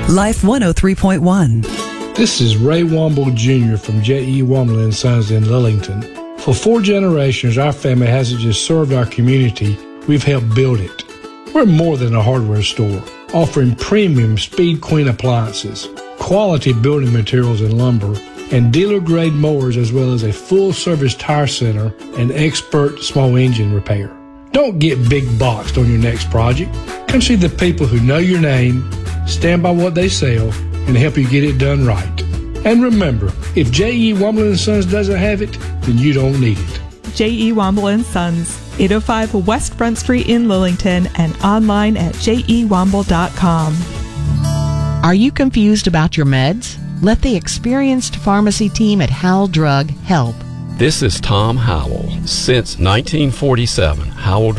Life 103.1. This is Ray Womble Jr. from J.E. Womble & Sons in Lillington. For 4 generations, our family hasn't just served our community, we've helped build it. We're more than a hardware store, offering premium Speed Queen appliances, quality building materials and lumber, and dealer-grade mowers, as well as a full-service tire center and expert small engine repair. Don't get big boxed on your next project. Come see the people who know your name, stand by what they sell, and help you get it done right. And remember, if J.E. Womble & Sons doesn't have it, then you don't need it. J.E. Womble & Sons, 805 West Front Street in Lillington, and online at jewomble.com. Are you confused about your meds? Let the experienced pharmacy team at Howell Drug help. This is Tom Howell. Since 1947, Howell